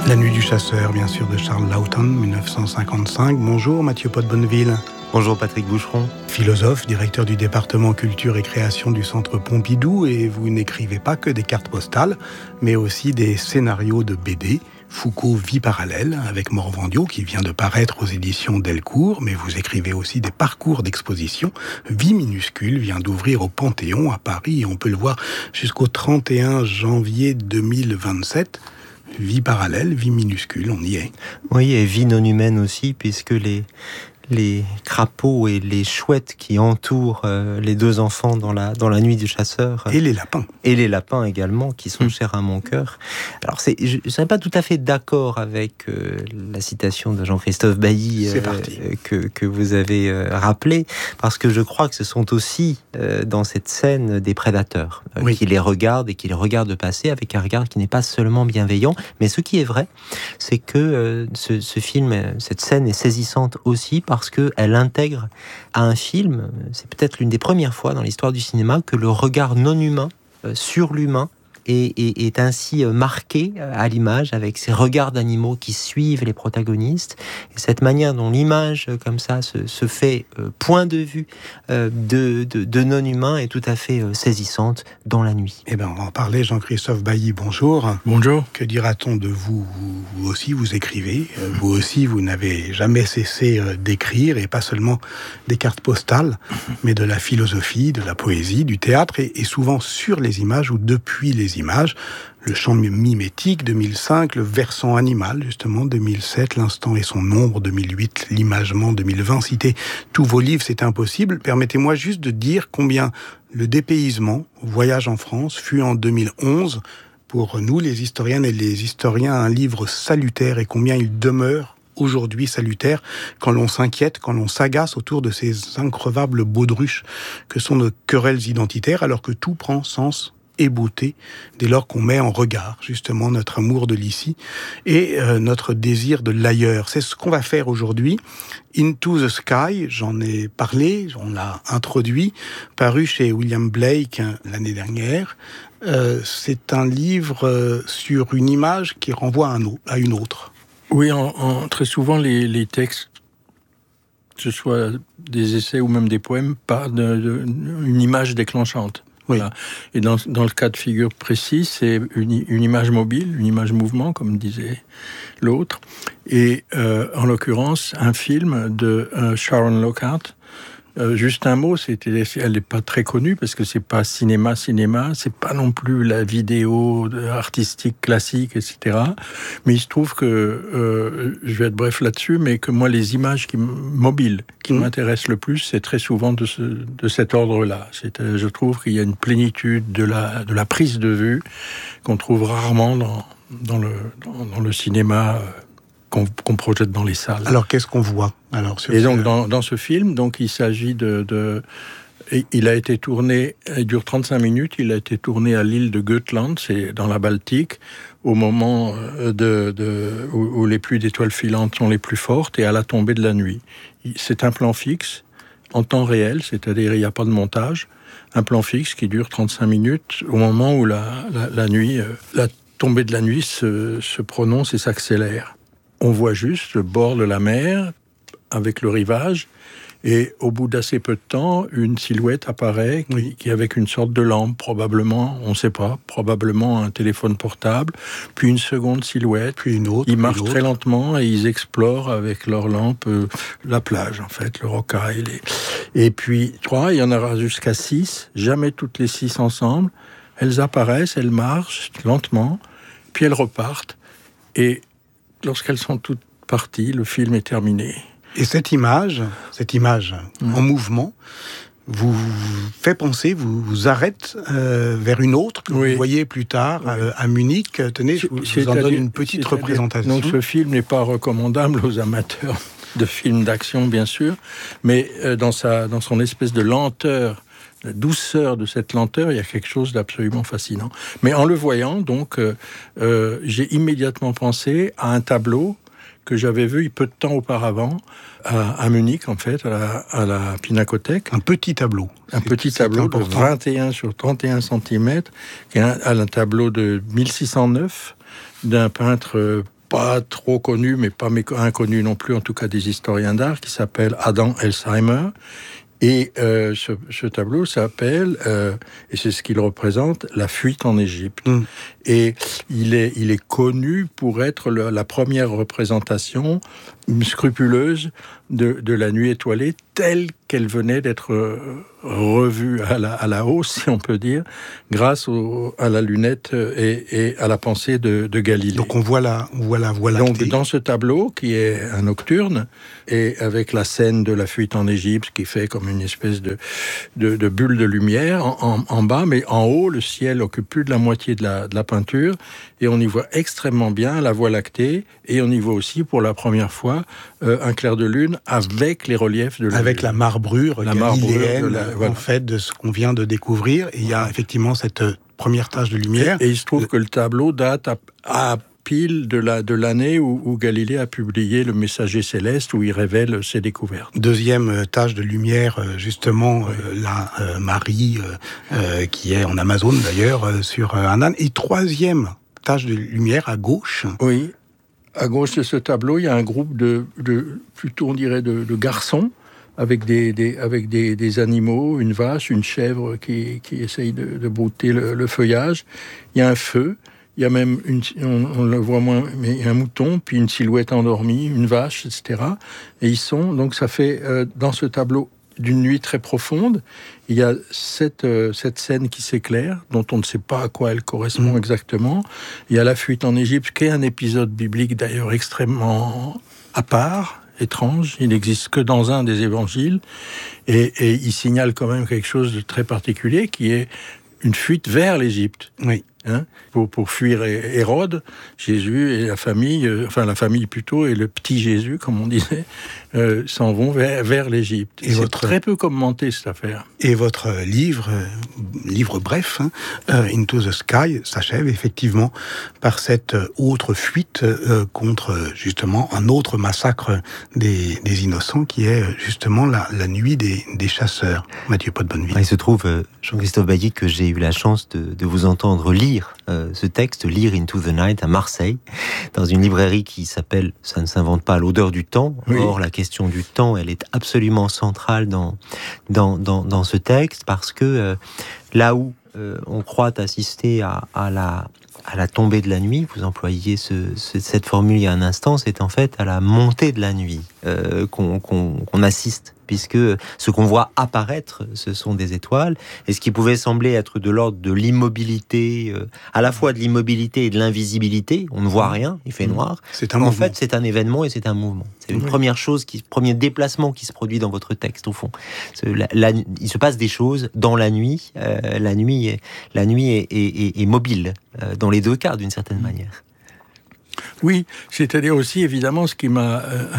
La nuit du chasseur, bien sûr, de Charles Laughton, 1955. Bonjour Mathieu Pot-Bonneville. Bonjour Patrick Boucheron. Philosophe, directeur du département culture et création du Centre Pompidou, et vous n'écrivez pas que des cartes postales, mais aussi des scénarios de BD. Foucault, Vie parallèle, avec Morvandiau, qui vient de paraître aux éditions Delcourt, mais vous écrivez aussi des parcours d'exposition. Vie minuscule vient d'ouvrir au Panthéon à Paris, et on peut le voir jusqu'au 31 janvier 2027. Vie parallèle, vie minuscule, on y est. Oui, et vie non humaine aussi, puisque les crapauds et les chouettes qui entourent les deux enfants dans la nuit du chasseur. Et les lapins. Et les lapins également, qui sont chers à mon cœur. Alors, je ne serais pas tout à fait d'accord avec la citation de Jean-Christophe Bailly que vous avez rappelé, parce que je crois que ce sont aussi, dans cette scène, des prédateurs qui les regardent et qui les regardent passer avec un regard qui n'est pas seulement bienveillant. Mais ce qui est vrai, c'est que ce film, cette scène est saisissante aussi parce qu'elle intègre à un film, c'est peut-être l'une des premières fois dans l'histoire du cinéma, que le regard non humain sur l'humain est ainsi marqué à l'image, avec ces regards d'animaux qui suivent les protagonistes. Et cette manière dont l'image, comme ça, se fait point de vue de non-humain est tout à fait saisissante dans la nuit. Eh bien, on va en parler. Jean-Christophe Bailly, bonjour. Bonjour. Que dira-t-on de vous? Vous aussi, vous écrivez. Vous aussi, vous n'avez jamais cessé d'écrire, et pas seulement des cartes postales, mais de la philosophie, de la poésie, du théâtre, et souvent sur les images ou depuis les images. Le champ mimétique, 2005, le versant animal, justement, 2007, l'instant et son nombre, 2008, l'imagement, 2020. Citer tous vos livres, c'est impossible. Permettez-moi juste de dire combien le dépaysement, Voyage en France, fut en 2011, pour nous, les historiennes et les historiens, un livre salutaire, et combien il demeure aujourd'hui salutaire quand l'on s'inquiète, quand l'on s'agace autour de ces increvables baudruches que sont nos querelles identitaires, alors que tout prend sens et beauté dès lors qu'on met en regard justement notre amour de l'ici et notre désir de l'ailleurs. C'est ce qu'on va faire aujourd'hui. Into the Sky, j'en ai parlé, on l'a introduit, paru chez William Blake l'année dernière. C'est un livre sur une image qui renvoie à une autre. Oui, très souvent les textes, que ce soit des essais ou même des poèmes, parlent d'une image déclenchante. Oui. Voilà. Et dans le cas de figure précis, c'est une image mobile, une image mouvement, comme disait l'autre. Et en l'occurrence, un film de Sharon Lockhart. Juste un mot, elle n'est pas très connue parce que c'est pas cinéma, c'est pas non plus la vidéo artistique classique, etc. Mais il se trouve que, je vais être bref là-dessus, mais que moi, les images mobiles qui m'intéressent le plus, c'est très souvent de cet ordre-là. Je trouve qu'il y a une plénitude de la prise de vue qu'on trouve rarement dans le cinéma qu'on projette dans les salles. Alors, qu'est-ce qu'on voit et donc, dans ce film, donc, il s'agit il a été tourné, il dure 35 minutes, il a été tourné à l'île de Gotland, c'est dans la Baltique, au moment où les pluies d'étoiles filantes sont les plus fortes, et à la tombée de la nuit. C'est un plan fixe, en temps réel, c'est-à-dire il n'y a pas de montage, un plan fixe qui dure 35 minutes, au moment où la nuit, la tombée de la nuit se prononce et s'accélère. On voit juste le bord de la mer avec le rivage, et au bout d'assez peu de temps, une silhouette apparaît qui avec une sorte de lampe, probablement, on ne sait pas, probablement un téléphone portable, puis une seconde silhouette, puis une autre. Ils marchent très lentement et ils explorent avec leur lampe la plage, en fait, le rocaille. Et puis 3, il y en aura jusqu'à 6, jamais toutes les 6 ensemble. Elles apparaissent, elles marchent lentement, puis elles repartent. Et lorsqu'elles sont toutes parties, le film est terminé. Et cette image en mouvement, vous fait penser, vous arrête vers une autre que vous voyez plus tard à Munich. Tenez, je vous en donne une petite représentation. Donc ce film n'est pas recommandable aux amateurs de films d'action, bien sûr, mais dans son espèce de lenteur, la douceur de cette lenteur, il y a quelque chose d'absolument fascinant. Mais en le voyant, donc, j'ai immédiatement pensé à un tableau que j'avais vu peu de temps auparavant à Munich, en fait, à la Pinakothek. Un petit tableau. Un petit tableau de 21 sur 31 cm, qui est un tableau de 1609 d'un peintre pas trop connu, mais pas inconnu non plus, en tout cas des historiens d'art, qui s'appelle Adam Elsheimer. Et ce tableau s'appelle, et c'est ce qu'il représente, La fuite en Égypte. Et il est connu pour être la première représentation scrupuleuse de la nuit étoilée, telle qu'elle venait d'être revue à la hausse, si on peut dire, grâce à la lunette et à la pensée de Galilée. Donc on voit la voie lactée. Donc dans ce tableau, qui est un nocturne, et avec la scène de la fuite en Égypte, qui fait comme une espèce de bulle de lumière en bas, mais en haut, le ciel occupe plus de la moitié de la peinture, et on y voit extrêmement bien la voie lactée, et on y voit aussi pour la première fois un clair de lune avec les reliefs de la avec lune. la marbrure galiléenne, voilà. en fait, de ce qu'on vient de découvrir. Et il y a effectivement cette première tache de lumière. Et il se trouve que le tableau date à pile de l'année où Galilée a publié Le Messager céleste, où il révèle ses découvertes. Deuxième tache de lumière, justement, la Marie, qui est en Amazone d'ailleurs, sur un âne. Et troisième tache de lumière à gauche. Oui. À gauche de ce tableau, il y a un groupe plutôt on dirait de garçons, avec des animaux, une vache, une chèvre qui essaye de brouter le feuillage. Il y a un feu, il y a même on le voit moins, mais il y a un mouton, puis une silhouette endormie, une vache, etc. Et donc ça fait dans ce tableau d'une nuit très profonde, il y a cette scène qui s'éclaire, dont on ne sait pas à quoi elle correspond exactement. Il y a la fuite en Égypte, qui est un épisode biblique d'ailleurs extrêmement à part, étrange. Il n'existe que dans un des évangiles, et il signale quand même quelque chose de très particulier, qui est une fuite vers l'Égypte. Oui. Pour fuir Hérode, Jésus et la famille plutôt, et le petit Jésus, comme on disait, s'en vont vers l'Égypte. C'est très peu commenté, cette affaire. Et votre livre bref, Into the Sky, s'achève effectivement par cette autre fuite contre justement un autre massacre des innocents, qui est justement la nuit des chasseurs. Mathieu Pot-Bonneville. Il se trouve, Jean-Christophe Bailly, que j'ai eu la chance de vous entendre lire ce texte, lire Into the Night à Marseille, dans une librairie qui s'appelle, ça ne s'invente pas, L'odeur du temps. Oui. Or, la question du temps, elle est absolument centrale dans ce texte, parce que là où on croit assister à la tombée de la nuit, vous employiez cette formule il y a un instant, c'est en fait à la montée de la nuit qu'on assiste, puisque ce qu'on voit apparaître, ce sont des étoiles, et ce qui pouvait sembler être de l'ordre de l'immobilité, à la fois de l'immobilité et de l'invisibilité, on ne voit rien, il fait noir, en fait c'est un événement et c'est un mouvement. C'est une première chose, premier déplacement qui se produit dans votre texte, au fond. Il se passe des choses dans la nuit, la nuit est mobile, dans les deux cas, d'une certaine manière. Oui, c'est-à-dire aussi, évidemment, ce qui m'a...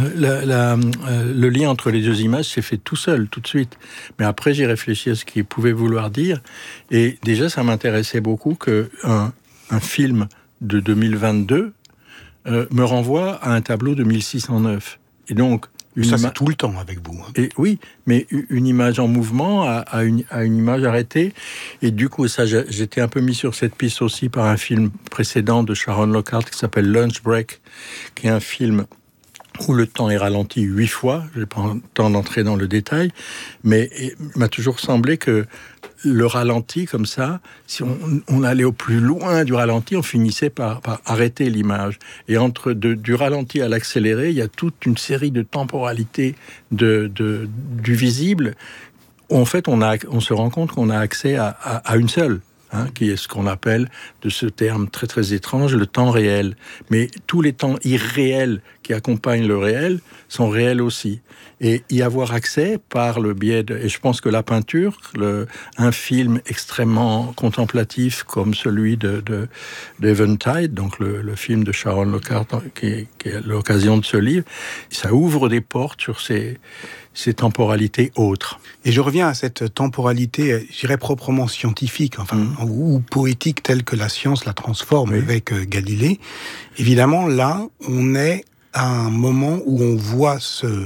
le lien entre les deux images s'est fait tout seul, tout de suite. Mais après, j'ai réfléchi à ce qu'il pouvait vouloir dire. Et déjà, ça m'intéressait beaucoup qu'un film de 2022 me renvoie à un tableau de 1609. Et donc... Ça, c'est tout le temps avec vous. Et oui, mais une image en mouvement à une image arrêtée. Et du coup, ça, j'étais un peu mis sur cette piste aussi par un film précédent de Sharon Lockhart qui s'appelle Lunch Break, qui est un film où le temps est ralenti 8 fois. Je n'ai pas le temps d'entrer dans le détail, mais il m'a toujours semblé que le ralenti, comme ça, si on allait au plus loin du ralenti, on finissait par arrêter l'image. Et du ralenti à l'accéléré, il y a toute une série de temporalités du visible. En fait, on se rend compte qu'on a accès à une seule. Qui est ce qu'on appelle, de ce terme très très étrange, le temps réel. Mais tous les temps irréels qui accompagnent le réel sont réels aussi. Et y avoir accès par le biais de... Et je pense que la peinture, un film extrêmement contemplatif comme celui d'Eventide, donc le film de Sharon Lockhart, qui est l'occasion de ce livre, ça ouvre des portes sur ces temporalités autres. Et je reviens à cette temporalité, je dirais proprement scientifique, ou poétique, telle que la science la transforme avec Galilée. Évidemment, là, on est à un moment où on voit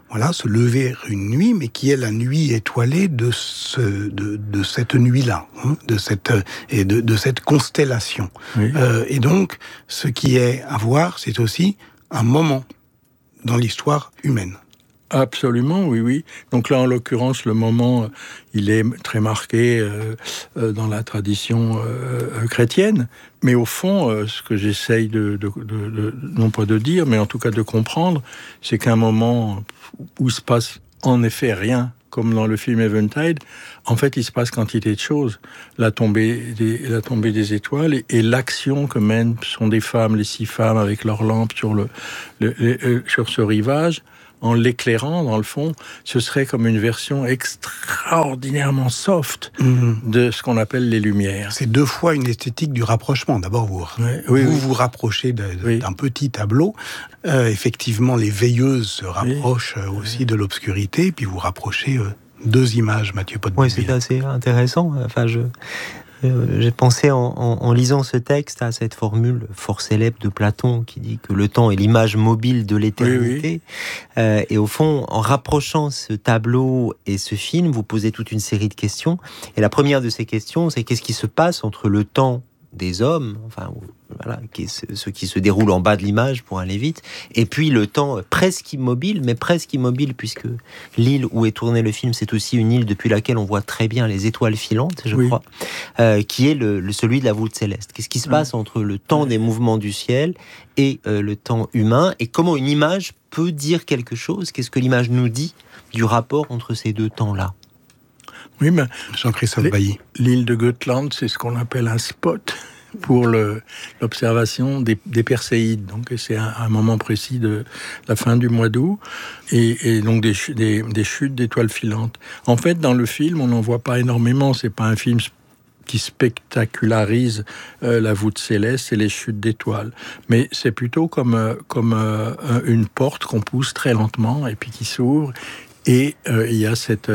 voilà, se lever une nuit, mais qui est la nuit étoilée de cette nuit-là, hein, de cette constellation. Oui. Et donc, ce qui est à voir, c'est aussi un moment dans l'histoire humaine. Absolument, oui. Donc là, en l'occurrence, le moment, il est très marqué dans la tradition chrétienne. Mais au fond, ce que j'essaye non pas de dire, mais en tout cas de comprendre, c'est qu'un moment où il se passe en effet rien, comme dans le film Eventide, en fait, il se passe quantité de choses. La tombée des étoiles et l'action que mènent sont des femmes, les 6 femmes avec leurs lampes sur ce rivage. En l'éclairant, dans le fond, ce serait comme une version extraordinairement soft de ce qu'on appelle les Lumières. C'est 2 fois une esthétique du rapprochement. D'abord, vous rapprochez d'un petit tableau. Effectivement, les veilleuses se rapprochent aussi de l'obscurité, puis vous rapprochez 2 images, Mathieu Potteville. Oui, c'est assez intéressant. Enfin, j'ai pensé en lisant ce texte à cette formule fort célèbre de Platon qui dit que le temps est l'image mobile de l'éternité. Et au fond, en rapprochant ce tableau et ce film, vous posez toute une série de questions. Et la première de ces questions, c'est qu'est-ce qui se passe entre le temps des hommes, ce qui se déroule en bas de l'image pour aller vite, et puis le temps presque immobile puisque l'île où est tourné le film, c'est aussi une île depuis laquelle on voit très bien les étoiles filantes, je crois, qui est celui de la voûte céleste. Qu'est-ce qui se passe entre le temps des mouvements du ciel et le temps humain, et comment une image peut dire quelque chose? Qu'est-ce que l'image nous dit du rapport entre ces 2 temps-là? Oui, mais Jean-Christophe Bailly. L'île de Gotland, c'est ce qu'on appelle un spot pour l'observation des Perséides. Donc, c'est un moment précis de la fin du mois d'août, et donc des chutes d'étoiles filantes. En fait, dans le film, on n'en voit pas énormément. C'est pas un film qui spectacularise la voûte céleste et les chutes d'étoiles. Mais c'est plutôt comme une porte qu'on pousse très lentement et puis qui s'ouvre. Et il y a cette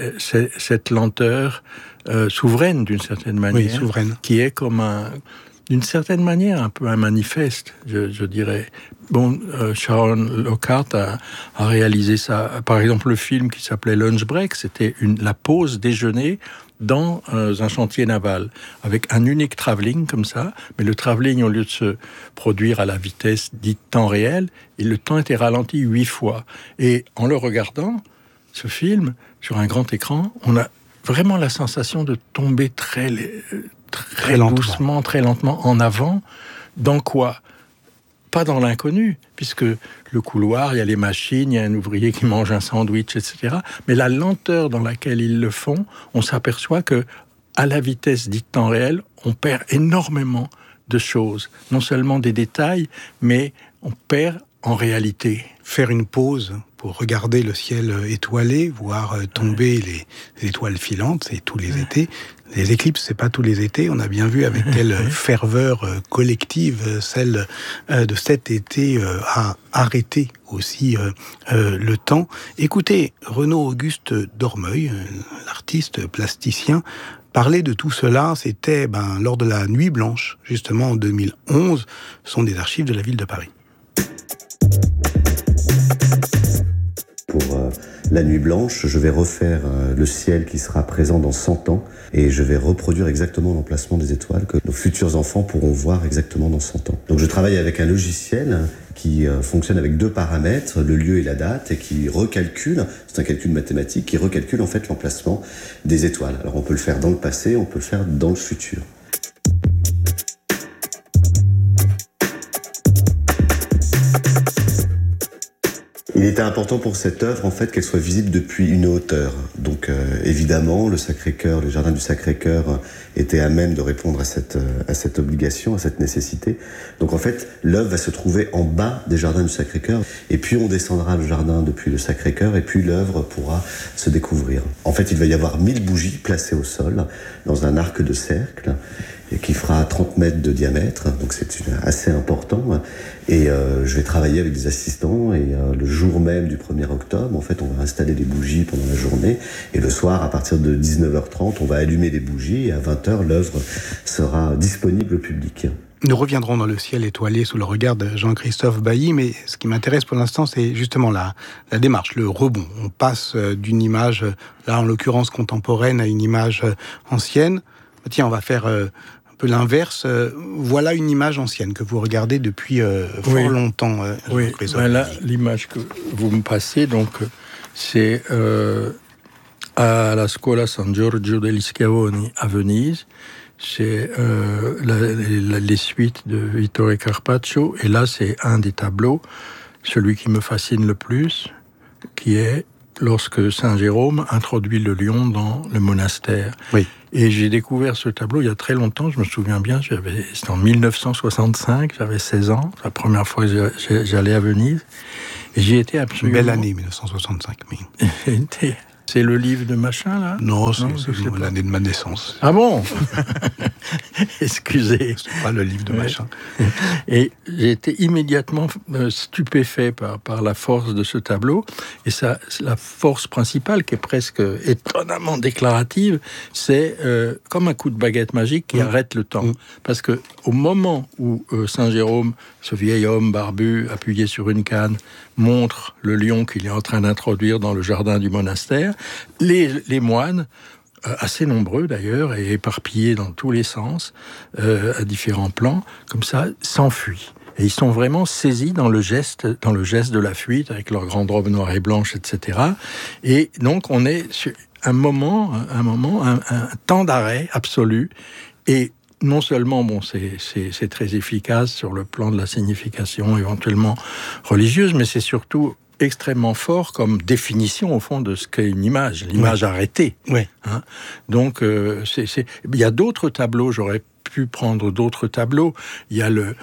lenteur souveraine, d'une certaine manière, souveraine, qui est comme d'une certaine manière un peu un manifeste, je dirais. Bon, Sharon Lockhart a réalisé ça. Par exemple, le film qui s'appelait Lunch Break, c'était la pause déjeuner dans un chantier naval, avec un unique travelling comme ça, mais le travelling, au lieu de se produire à la vitesse dite temps réel, le temps était ralenti 8 fois. Et en le regardant, ce film, sur un grand écran, on a vraiment la sensation de tomber très doucement, très lentement en avant. Dans quoi ? Pas dans l'inconnu, puisque le couloir, il y a les machines, il y a un ouvrier qui mange un sandwich, etc. Mais la lenteur dans laquelle ils le font, on s'aperçoit que, à la vitesse dite temps réel, on perd énormément de choses. Non seulement des détails, mais on perd en réalité. Faire une pause pour regarder le ciel étoilé, voir tomber les étoiles filantes, c'est tous les étés. Les éclipses, c'est pas tous les étés. On a bien vu avec quelle ferveur collective celle de cet été a arrêté aussi le temps. Écoutez, Renaud Auguste Dormeuil, l'artiste plasticien, parler de tout cela, c'était lors de la Nuit Blanche, justement en 2011. Ce sont des archives de la ville de Paris. Pour la Nuit Blanche, je vais refaire le ciel qui sera présent dans 100 ans et je vais reproduire exactement l'emplacement des étoiles que nos futurs enfants pourront voir exactement dans 100 ans. Donc je travaille avec un logiciel qui fonctionne avec 2 paramètres, le lieu et la date, et qui recalcule, c'est un calcul mathématique, qui recalcule en fait l'emplacement des étoiles. Alors on peut le faire dans le passé, on peut le faire dans le futur. Il était important pour cette œuvre, en fait, qu'elle soit visible depuis une hauteur. Donc, évidemment, le Sacré-Cœur, les jardins du Sacré-Cœur étaient à même de répondre à cette obligation, à cette nécessité. Donc, en fait, l'œuvre va se trouver en bas des jardins du Sacré-Cœur. Et puis, on descendra le jardin depuis le Sacré-Cœur, et puis l'œuvre pourra se découvrir. En fait, il va y avoir 1000 bougies placées au sol, dans un arc de cercle, et qui fera 30 mètres de diamètre, donc c'est assez important. Et je vais travailler avec des assistants, et le jour même du 1er octobre, en fait, on va installer des bougies pendant la journée, et le soir, à partir de 19h30, on va allumer des bougies, et à 20h, l'œuvre sera disponible au public. Nous reviendrons dans le ciel étoilé sous le regard de Jean-Christophe Bailly, mais ce qui m'intéresse pour l'instant, c'est justement la démarche, le rebond. On passe d'une image, là en l'occurrence contemporaine, à une image ancienne. Tiens, on va faire un peu l'inverse. Voilà une image ancienne que vous regardez depuis fort longtemps. Oui, là, l'image que vous me passez, donc, c'est à la Scuola San Giorgio degli Schiavoni à Venise. C'est les suites de Vittore Carpaccio, et là c'est un des tableaux, celui qui me fascine le plus, qui est lorsque Saint Jérôme introduit le lion dans le monastère. Oui. Et j'ai découvert ce tableau il y a très longtemps, je me souviens bien, c'était en 1965, j'avais 16 ans, la première fois que j'allais à Venise, et j'y étais absolument... Belle année, 1965, oui. C'est le livre de machin, là ? Non, c'est l'année de ma naissance. Ah bon ? Excusez. C'est pas le livre de machin. Et j'ai été immédiatement stupéfait par la force de ce tableau. Et ça, la force principale, qui est presque étonnamment déclarative, c'est comme un coup de baguette magique qui arrête le temps. Parce que au moment où Saint Jérôme, ce vieil homme barbu, appuyé sur une canne, montre le lion qu'il est en train d'introduire dans le jardin du monastère, les moines, assez nombreux d'ailleurs, et éparpillés dans tous les sens, à différents plans, comme ça, s'enfuient. Et ils sont vraiment saisis dans le geste de la fuite, avec leur grande robe noire et blanche, etc. Et donc, on est sur un temps d'arrêt absolu. Et non seulement, c'est très efficace sur le plan de la signification éventuellement religieuse, mais c'est surtout extrêmement fort comme définition, au fond, de ce qu'est une image, l'image arrêtée. Ouais. Hein. Donc, il y a d'autres tableaux, j'aurais pu prendre d'autres tableaux. Il y a de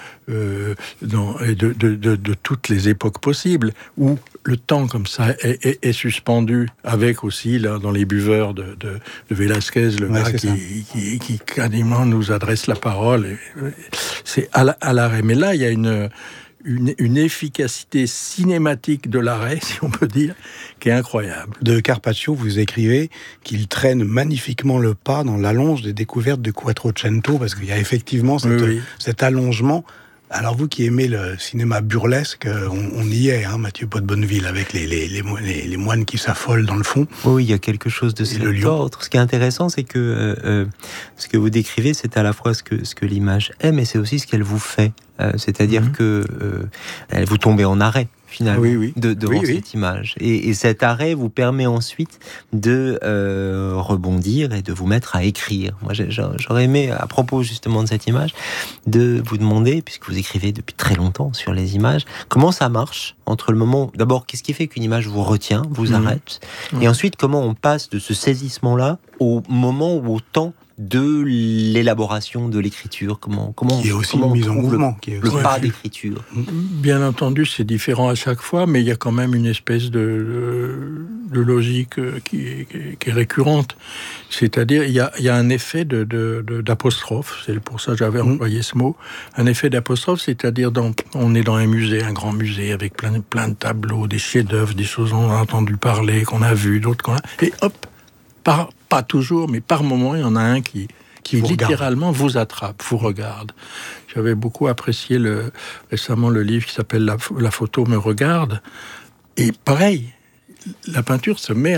toutes les époques possibles, où le temps, comme ça, est suspendu, avec aussi, là, dans les buveurs de Velázquez, le gars qui quasiment nous adresse la parole. C'est à l'arrêt. Mais là, il y a une efficacité cinématique de l'arrêt, si on peut dire, qui est incroyable. De Carpaccio, vous écrivez qu'il traîne magnifiquement le pas dans l'allonge des découvertes de Quattrocento, parce qu'il y a effectivement cet allongement. Alors vous qui aimez le cinéma burlesque, on y est, hein, Mathieu Pot-Bonneville, avec les moines qui s'affolent dans le fond. Oui, il y a quelque chose de cet ordre. Ce qui est intéressant, c'est que ce que vous décrivez, c'est à la fois ce que l'image est, mais c'est aussi ce qu'elle vous fait. C'est-à-dire que vous tombez en arrêt, finalement, devant cette image. Et cet arrêt vous permet ensuite de rebondir et de vous mettre à écrire. Moi, j'aurais aimé, à propos justement de cette image, de vous demander, puisque vous écrivez depuis très longtemps sur les images, comment ça marche entre le moment... D'abord, qu'est-ce qui fait qu'une image vous retient, vous arrête, et ensuite, comment on passe de ce saisissement-là au moment ou au temps de l'élaboration de l'écriture, comment qui est aussi une mise en mouvement, le pas d'écriture. Bien entendu, c'est différent à chaque fois, mais il y a quand même une espèce de logique qui est récurrente. C'est-à-dire, il y a un effet d'apostrophe. C'est pour ça que j'avais employé ce mot. Un effet d'apostrophe, c'est-à-dire on est dans un musée, un grand musée avec plein de tableaux, des chefs-d'œuvre, des choses dont on a entendu parler, qu'on a vues, d'autres qu'on a, et hop. Pas toujours, mais par moment, il y en a un qui littéralement vous attrape, vous regarde. J'avais beaucoup apprécié récemment le livre qui s'appelle La photo me regarde. Et pareil, la peinture se met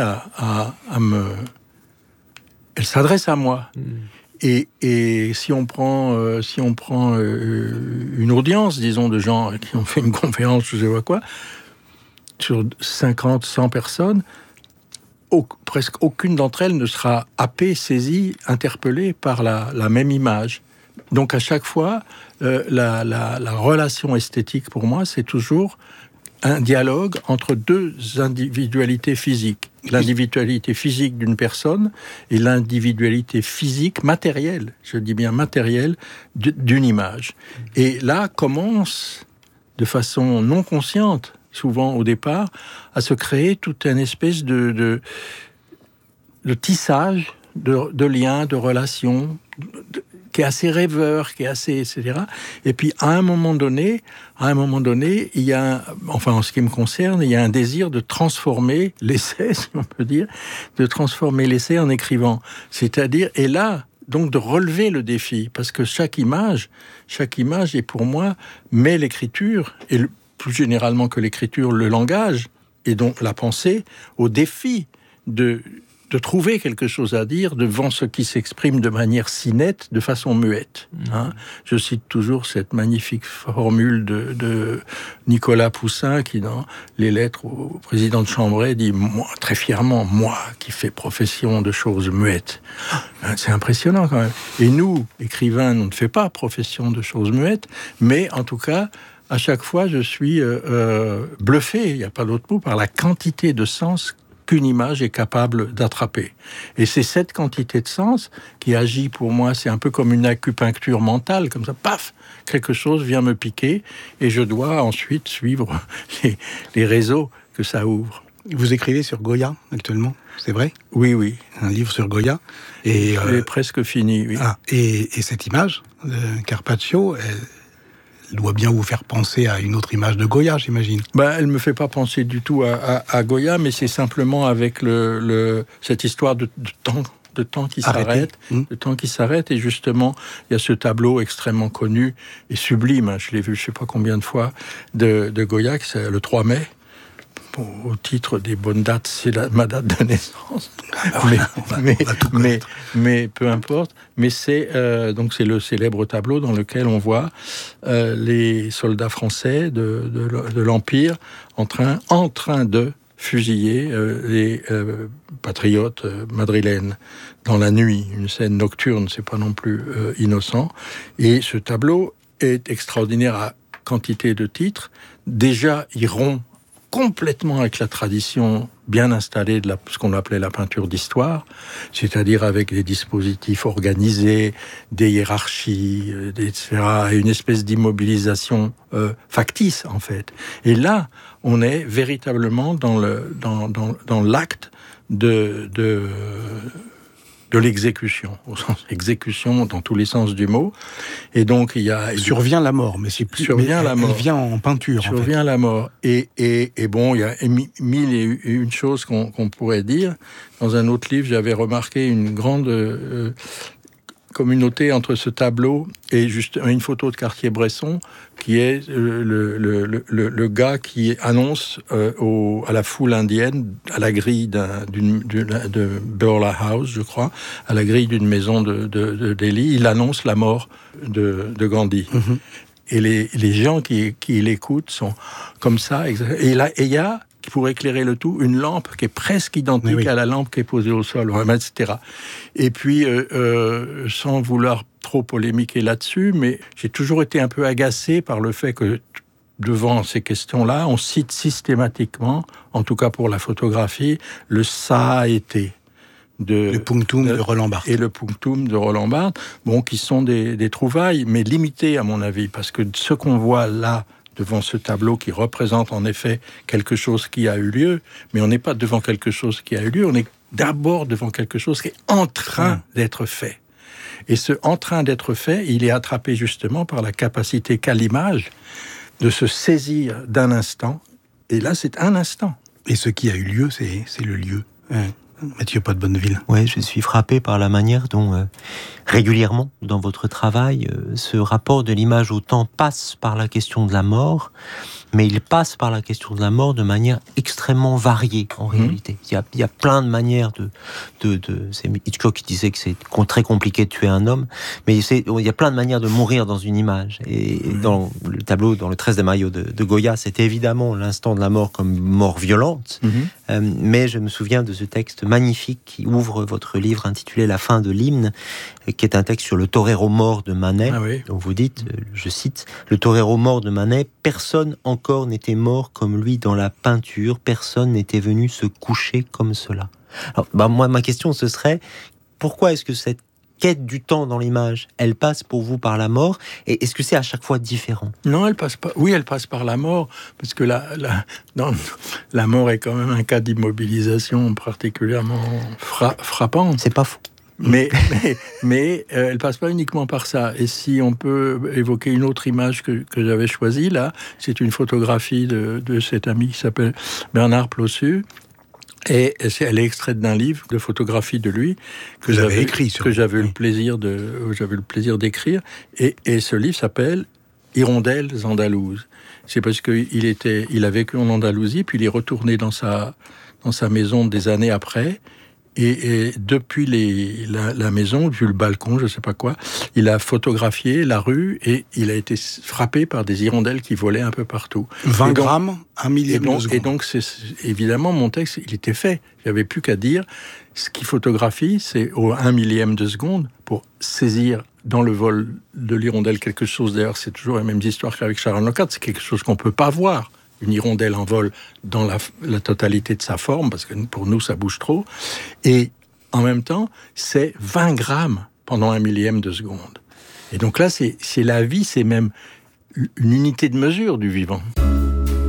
elle s'adresse à moi. Et si on prend une audience, disons, de gens qui ont fait une conférence, je sais pas quoi, sur 50, 100 personnes, presque aucune d'entre elles ne sera happée, saisie, interpellée par la même image. Donc à chaque fois, la relation esthétique pour moi, c'est toujours un dialogue entre deux individualités physiques. L'individualité physique d'une personne et l'individualité physique matérielle, je dis bien matérielle, d'une image. Et là commence, de façon non consciente, souvent au départ, à se créer toute une espèce de tissage de liens, de relations, qui est assez rêveur, qui est assez, etc. Et puis, à un moment donné, il y a, enfin, en ce qui me concerne, il y a un désir de transformer l'essai, si on peut dire, de transformer l'essai en écrivant. C'est-à-dire, et là, donc de relever le défi, parce que chaque image est pour moi, met l'écriture, et plus généralement que l'écriture, le langage, et donc la pensée, au défi de trouver quelque chose à dire devant ce qui s'exprime de manière si nette, de façon muette. Hein. Je cite toujours cette magnifique formule de Nicolas Poussin qui, dans les lettres au président de Chambray, dit moi, très fièrement, moi qui fais profession de choses muettes. C'est impressionnant quand même. Et nous, écrivains, on ne fait pas profession de choses muettes, mais en tout cas, à chaque fois, je suis bluffé, il n'y a pas d'autre mot, par la quantité de sens qu'une image est capable d'attraper. Et c'est cette quantité de sens qui agit pour moi, c'est un peu comme une acupuncture mentale, comme ça, paf, quelque chose vient me piquer, et je dois ensuite suivre les réseaux que ça ouvre. Vous écrivez sur Goya actuellement, c'est vrai ? Oui. Un livre sur Goya. Et il est presque fini, oui. Et cette image de Carpaccio, elle doit bien vous faire penser à une autre image de Goya, j'imagine. Elle me fait pas penser du tout à Goya, mais c'est simplement avec cette histoire de temps qui s'arrête, de temps qui s'arrête, et justement, il y a ce tableau extrêmement connu et sublime, je l'ai vu je sais pas combien de fois, de Goya, c'est le 3 mai, au titre des bonnes dates, c'est ma date de naissance. Mais peu importe. Mais c'est le célèbre tableau dans lequel on voit les soldats français de l'Empire en train de fusiller les patriotes madrilènes dans la nuit. Une scène nocturne, c'est pas non plus innocent. Et ce tableau est extraordinaire à quantité de titres. Déjà, il rompt complètement avec la tradition bien installée de ce qu'on appelait la peinture d'histoire, c'est-à-dire avec des dispositifs organisés, des hiérarchies, etc., et une espèce d'immobilisation factice, en fait. Et là, on est véritablement dans l'acte de l'exécution, au sens exécution dans tous les sens du mot. Et donc il y a survient la mort, mais c'est plus la mort. Elle vient en peinture. Survient la mort. Et bon, il y a mille et une choses qu'on pourrait dire. Dans un autre livre, j'avais remarqué une grande communauté entre ce tableau et juste une photo de Cartier-Bresson qui est le gars qui annonce à la foule indienne, à la grille de Burla House, je crois, à la grille d'une maison de Delhi, il annonce la mort de Gandhi. Mm-hmm. Et les gens qui l'écoutent sont comme ça. Et il y a, pour éclairer le tout, une lampe qui est presque identique à la lampe qui est posée au sol, etc. Et puis, sans vouloir trop polémiquer là-dessus, mais j'ai toujours été un peu agacé par le fait que, devant ces questions-là, on cite systématiquement, en tout cas pour la photographie, le « ça a été ». Le punctum de Roland Barthes. Et le punctum de Roland Barthes, qui sont des trouvailles, mais limitées à mon avis, parce que ce qu'on voit là, devant ce tableau qui représente en effet quelque chose qui a eu lieu, mais on n'est pas devant quelque chose qui a eu lieu, on est d'abord devant quelque chose qui est en train d'être fait. Et ce « en train d'être fait », il est attrapé justement par la capacité qu'a l'image de se saisir d'un instant, et là c'est un instant. Et ce qui a eu lieu, c'est le lieu. Mathieu Pot de Bonneville. Oui, je suis frappé par la manière dont, régulièrement, dans votre travail, ce rapport de l'image au temps passe par la question de la mort, mais il passe par la question de la mort de manière extrêmement variée, en réalité. Il y a plein de manières c'est Hitchcock qui disait que c'est très compliqué de tuer un homme, mais il y a plein de manières de mourir dans une image. Et dans le tableau, dans le 13 de Mayo de Goya, c'est évidemment l'instant de la mort comme mort violente, mais je me souviens de ce texte magnifique qui ouvre votre livre intitulé « La fin de l'hymne », qui est un texte sur le torero mort de Manet. Donc vous dites, je cite, « Le torero mort de Manet, personne encore n'était mort comme lui dans la peinture, personne n'était venu se coucher comme cela. » Alors, moi, ma question, ce serait, pourquoi est-ce que cette quête du temps dans l'image, elle passe pour vous par la mort, et est-ce que c'est à chaque fois différent ? Non, elle passe pas. Oui, elle passe par la mort, parce que la mort est quand même un cas d'immobilisation particulièrement frappant. C'est pas faux. Mais elle passe pas uniquement par ça. Et si on peut évoquer une autre image que j'avais choisie, là, c'est une photographie de cet ami qui s'appelle Bernard Plossu, Et elle est extraite d'un livre de photographie de lui que j'avais écrit, que j'avais eu le plaisir d'écrire. Et ce livre s'appelle Hirondelles andalouses. C'est parce qu'il a vécu en Andalousie, puis il est retourné dans sa maison des années après. Et depuis la maison, depuis le balcon, je sais pas quoi, il a photographié la rue et il a été frappé par des hirondelles qui volaient un peu partout. 20 grammes, 1 millième de seconde. Et donc, évidemment, mon texte, il était fait. Il n'y avait plus qu'à dire. Ce qu'il photographie, c'est au 1 millième de seconde pour saisir dans le vol de l'hirondelle quelque chose. D'ailleurs, c'est toujours la même histoire qu'avec Sharon Lockhart. C'est quelque chose qu'on ne peut pas voir. Une hirondelle en vol dans la totalité de sa forme, parce que pour nous, ça bouge trop. Et en même temps, c'est 20 grammes pendant 1 millième de seconde. Et donc là, c'est la vie, c'est même une unité de mesure du vivant.